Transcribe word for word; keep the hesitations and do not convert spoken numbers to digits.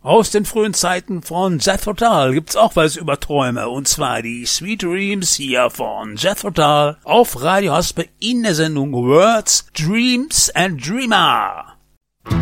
Aus den frühen Zeiten von Jethro Tull gibt's auch was über Träume, und zwar die Sweet Dreams hier von Jethro Tull auf Radio Haspe in der Sendung Words, Dreams and Dreamer.